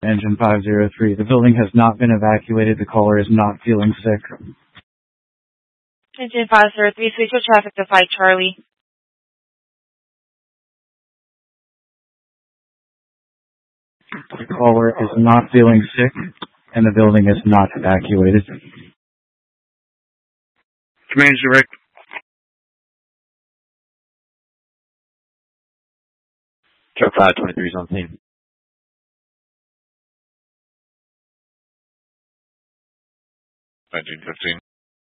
Engine 503. The building has not been evacuated. The caller is not feeling sick. Engine 503, switch your traffic to 5 Charlie. The caller is not feeling sick, and the building is not evacuated. Command direct. Truck 523 is on scene. Engine 15.